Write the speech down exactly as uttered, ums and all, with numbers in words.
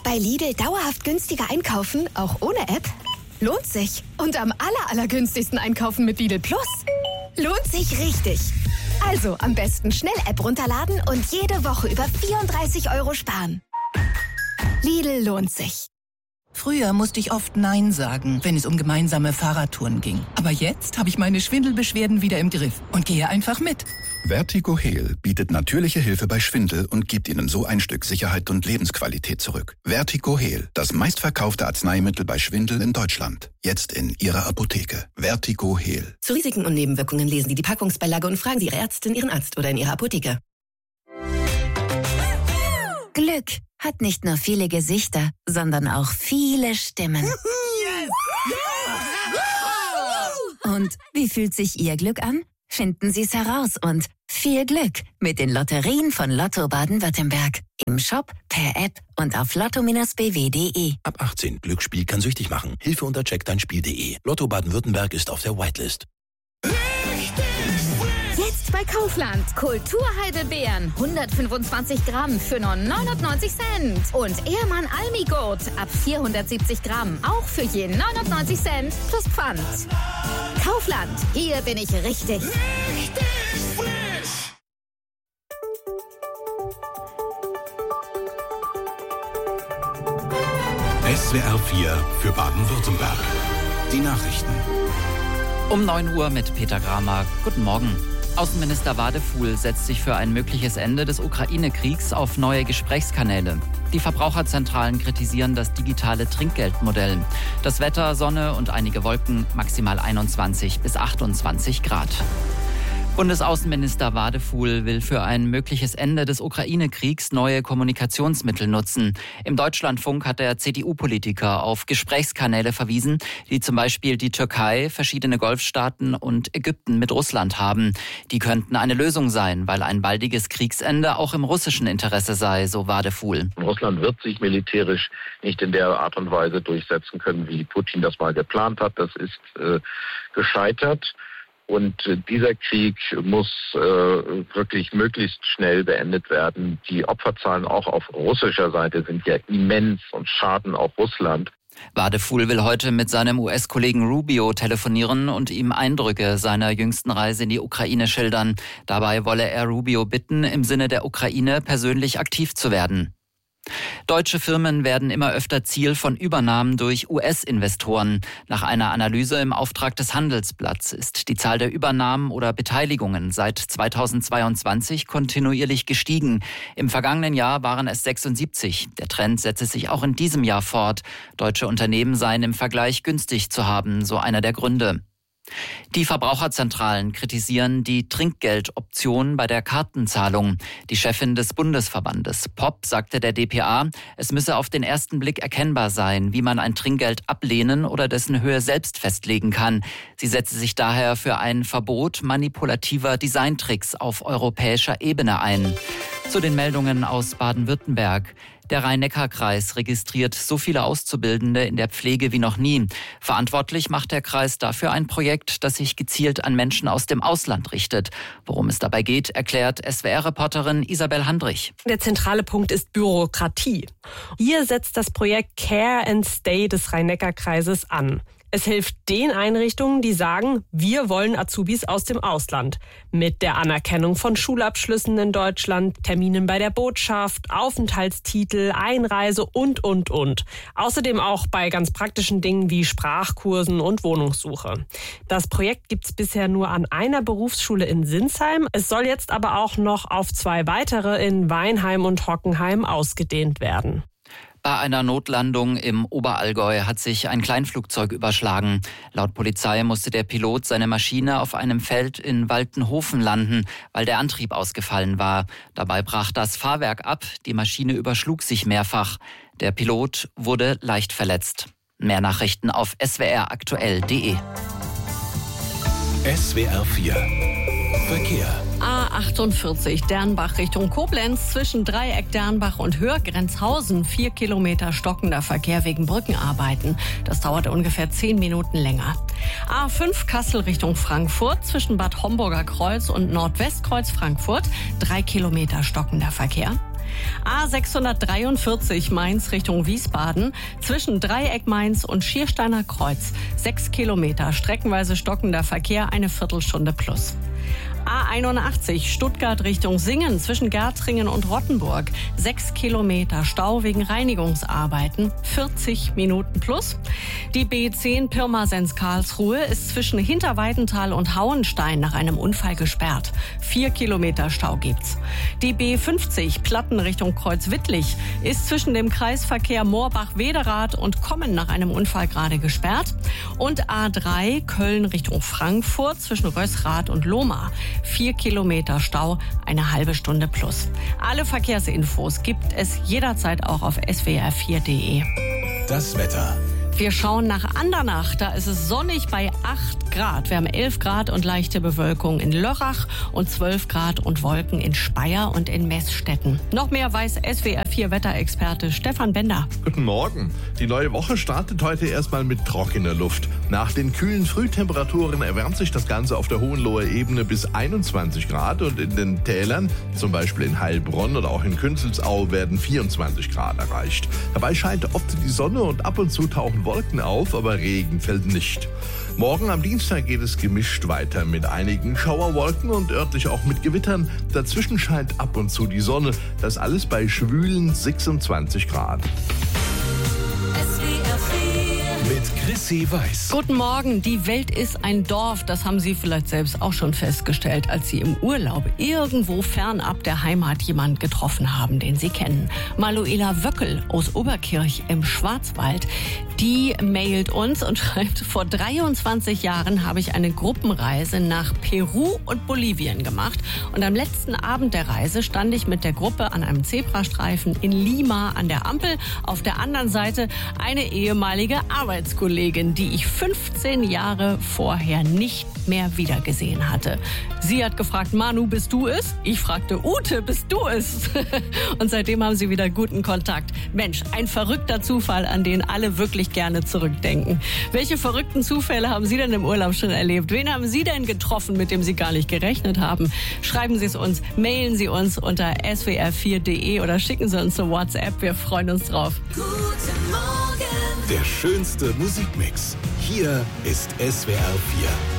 Bei Lidl dauerhaft günstiger einkaufen, auch ohne App? Lohnt sich. Und am aller, allergünstigsten einkaufen mit Lidl Plus? Lohnt sich richtig. Also am besten schnell App runterladen und jede Woche über vierunddreißig Euro sparen. Lidl lohnt sich. Früher musste ich oft Nein sagen, wenn es um gemeinsame Fahrradtouren ging. Aber jetzt habe ich meine Schwindelbeschwerden wieder im Griff und gehe einfach mit. Vertigo Heal bietet natürliche Hilfe bei Schwindel und gibt Ihnen so ein Stück Sicherheit und Lebensqualität zurück. Vertigo Heal, das meistverkaufte Arzneimittel bei Schwindel in Deutschland. Jetzt in Ihrer Apotheke. Vertigo Heal. Zu Risiken und Nebenwirkungen lesen Sie die Packungsbeilage und fragen Sie Ihre Ärztin, Ihren Arzt oder in Ihrer Apotheke. Glück hat nicht nur viele Gesichter, sondern auch viele Stimmen. Yes! Und wie fühlt sich Ihr Glück an? Finden Sie es heraus und viel Glück mit den Lotterien von Lotto Baden-Württemberg. Im Shop, per App und auf lotto Bindestrich b w punkt d e. Ab achtzehn. Glücksspiel kann süchtig machen. Hilfe unter check dein Spiel punkt d e. Lotto Baden-Württemberg ist auf der Whitelist. Jetzt bei Kaufland. Kulturheidelbeeren. hundertfünfundzwanzig Gramm für nur neunundneunzig Cent. Und Ehrmann Almigurt ab vierhundertsiebzig Gramm. Auch für je neunundneunzig Cent plus Pfand. Kaufland. Hier bin ich richtig. Richtig frisch. S W R vier für Baden-Württemberg. Die Nachrichten. Um neun Uhr mit Peter Gramer. Guten Morgen. Außenminister Wadefuhl setzt sich für ein mögliches Ende des Ukraine-Kriegs auf neue Gesprächskanäle. Die Verbraucherzentralen kritisieren das digitale Trinkgeldmodell. Das Wetter, Sonne und einige Wolken, maximal einundzwanzig bis achtundzwanzig Grad. Bundesaußenminister Wadefuhl will für ein mögliches Ende des Ukraine-Kriegs neue Kommunikationsmittel nutzen. Im Deutschlandfunk hat der C D U-Politiker auf Gesprächskanäle verwiesen, die zum Beispiel die Türkei, verschiedene Golfstaaten und Ägypten mit Russland haben. Die könnten eine Lösung sein, weil ein baldiges Kriegsende auch im russischen Interesse sei, so Wadefuhl. Russland wird sich militärisch nicht in der Art und Weise durchsetzen können, wie Putin das mal geplant hat. Das ist äh, gescheitert. Und dieser Krieg muss äh, wirklich möglichst schnell beendet werden. Die Opferzahlen auch auf russischer Seite sind ja immens und schaden auch Russland. Wadefuhl will heute mit seinem U S-Kollegen Rubio telefonieren und ihm Eindrücke seiner jüngsten Reise in die Ukraine schildern. Dabei wolle er Rubio bitten, im Sinne der Ukraine persönlich aktiv zu werden. Deutsche Firmen werden immer öfter Ziel von Übernahmen durch U S-Investoren. Nach einer Analyse im Auftrag des Handelsblatts ist die Zahl der Übernahmen oder Beteiligungen seit zweitausendzweiundzwanzig kontinuierlich gestiegen. Im vergangenen Jahr waren es sechsundsiebzig. Der Trend setze sich auch in diesem Jahr fort. Deutsche Unternehmen seien im Vergleich günstig zu haben, so einer der Gründe. Die Verbraucherzentralen kritisieren die Trinkgeldoption bei der Kartenzahlung. Die Chefin des Bundesverbandes P O P sagte der D P A, es müsse auf den ersten Blick erkennbar sein, wie man ein Trinkgeld ablehnen oder dessen Höhe selbst festlegen kann. Sie setze sich daher für ein Verbot manipulativer Designtricks auf europäischer Ebene ein. Zu den Meldungen aus Baden-Württemberg. Der Rhein-Neckar-Kreis registriert so viele Auszubildende in der Pflege wie noch nie. Verantwortlich macht der Kreis dafür ein Projekt, das sich gezielt an Menschen aus dem Ausland richtet. Worum es dabei geht, erklärt S W R-Reporterin Isabel Handrich. Der zentrale Punkt ist Bürokratie. Hier setzt das Projekt Care and Stay des Rhein-Neckar-Kreises an. Es hilft den Einrichtungen, die sagen, wir wollen Azubis aus dem Ausland. Mit der Anerkennung von Schulabschlüssen in Deutschland, Terminen bei der Botschaft, Aufenthaltstitel, Einreise und, und, und. Außerdem auch bei ganz praktischen Dingen wie Sprachkursen und Wohnungssuche. Das Projekt gibt's bisher nur an einer Berufsschule in Sinsheim. Es soll jetzt aber auch noch auf zwei weitere in Weinheim und Hockenheim ausgedehnt werden. Bei einer Notlandung im Oberallgäu hat sich ein Kleinflugzeug überschlagen. Laut Polizei musste der Pilot seine Maschine auf einem Feld in Waltenhofen landen, weil der Antrieb ausgefallen war. Dabei brach das Fahrwerk ab, die Maschine überschlug sich mehrfach. Der Pilot wurde leicht verletzt. Mehr Nachrichten auf s w r aktuell punkt d e. S W R vier Verkehr. A achtundvierzig Dernbach Richtung Koblenz zwischen Dreieck Dernbach und Hörgrenzhausen. Vier Kilometer stockender Verkehr wegen Brückenarbeiten. Das dauerte ungefähr zehn Minuten länger. A fünf Kassel Richtung Frankfurt zwischen Bad Homburger Kreuz und Nordwestkreuz Frankfurt. Drei Kilometer stockender Verkehr. A sechshundertdreiundvierzig Mainz Richtung Wiesbaden, zwischen Dreieck Mainz und Schiersteiner Kreuz. Sechs Kilometer, streckenweise stockender Verkehr, eine Viertelstunde plus. A einundachtzig Stuttgart Richtung Singen, zwischen Gärtringen und Rottenburg. Sechs Kilometer Stau wegen Reinigungsarbeiten, vierzig Minuten plus. Die B zehn Pirmasens-Karlsruhe ist zwischen Hinterweidenthal und Hauenstein nach einem Unfall gesperrt. Vier Kilometer Stau gibt's. Die B fünfzig Platten Richtung Kreuzwittlich ist zwischen dem Kreisverkehr Moorbach-Wederath und Kommen nach einem Unfall gerade gesperrt. Und A drei Köln Richtung Frankfurt zwischen Rösrath und Lohmar. Vier Kilometer Stau, eine halbe Stunde plus. Alle Verkehrsinfos gibt es jederzeit auch auf S W R vier punkt de. Das Wetter. Wir schauen nach Andernach. Da ist es sonnig bei acht Grad. Wir haben elf Grad und leichte Bewölkung in Lörrach und zwölf Grad und Wolken in Speyer und in Meßstetten. Noch mehr weiß S W R vier Wetterexperte Stefan Bender. Guten Morgen. Die neue Woche startet heute erstmal mit trockener Luft. Nach den kühlen Frühtemperaturen erwärmt sich das Ganze auf der Hohenloher Ebene bis einundzwanzig Grad und in den Tälern, zum Beispiel in Heilbronn oder auch in Künzelsau, werden vierundzwanzig Grad erreicht. Dabei scheint oft die Sonne und ab und zu tauchen Wolken auf, aber Regen fällt nicht. Morgen am Dienstag geht es gemischt weiter mit einigen Schauerwolken und örtlich auch mit Gewittern. Dazwischen scheint ab und zu die Sonne. Das alles bei schwülen sechsundzwanzig Grad. Mit Chrissy Weiß. Guten Morgen. Die Welt ist ein Dorf. Das haben Sie vielleicht selbst auch schon festgestellt, als Sie im Urlaub irgendwo fernab der Heimat jemanden getroffen haben, den Sie kennen. Manuela Wöckel aus Oberkirch im Schwarzwald, die mailt uns und schreibt, vor dreiundzwanzig Jahren habe ich eine Gruppenreise nach Peru und Bolivien gemacht. Und am letzten Abend der Reise stand ich mit der Gruppe an einem Zebrastreifen in Lima an der Ampel. Auf der anderen Seite eine ehemalige Arbeitskollegin, die ich fünfzehn Jahre vorher nicht mehr wiedergesehen hatte. Sie hat gefragt, Manu, bist du es? Ich fragte, Ute, bist du es? Und seitdem haben sie wieder guten Kontakt. Mensch, ein verrückter Zufall, an den alle wirklich gerne zurückdenken. Welche verrückten Zufälle haben Sie denn im Urlaub schon erlebt? Wen haben Sie denn getroffen, mit dem Sie gar nicht gerechnet haben? Schreiben Sie es uns, mailen Sie uns unter S W R vier punkt de oder schicken Sie uns eine WhatsApp. Wir freuen uns drauf. Der schönste Musikmix. Hier ist S W R vier.